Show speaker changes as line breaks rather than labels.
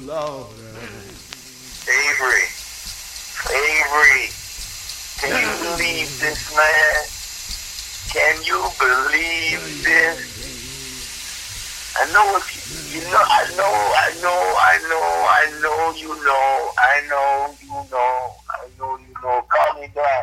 Lord.
Avery, Avery, can you believe this, man? Can you believe this? I know if you know, I know, you know, I know, you know, I know, you know. Call me back.